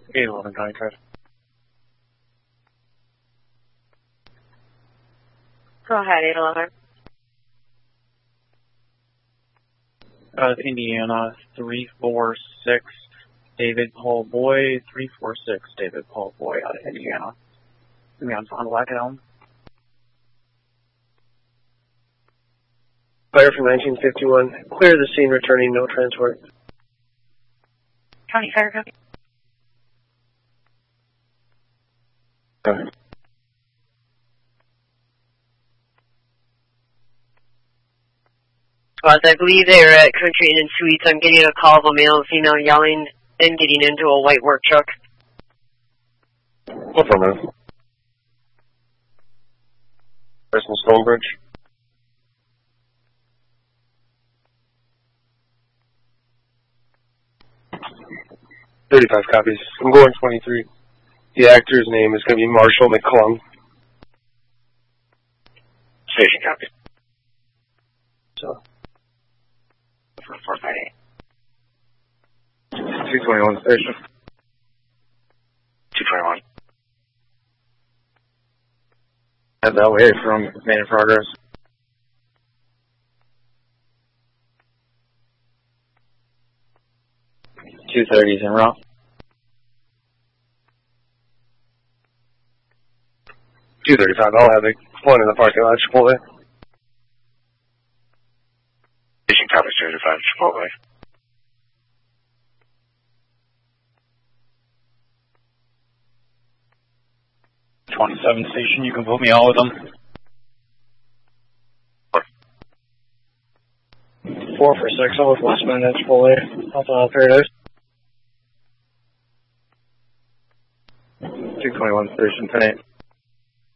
811 County Code. Go ahead, 811. Indiana 346 David Paul Boy, 346 David Paul Boy out of Indiana. Me on Fond Black Elm. Fire from 1951. Clear the scene, returning, no transport. County Fire Company. Okay. I believe they are at Country Inn and Suites. I'm getting a call of a male and female yelling and getting into a white work truck. What's on, man? Person Stonebridge. $35 copies. I'm going 23. The actor's name is going to be Marshall McClung. Station copy. So. 458. 221 station. 221. Head that way from Main in Progress. .230's en route. 235. I'll have it. One in the parking lot, Chipotle. Station copy 235, Chipotle. 27 station, you can put me all with them. 4 for 6, I'll with Westman at Chipotle. Alpha Paradise. 221 station, 10-8.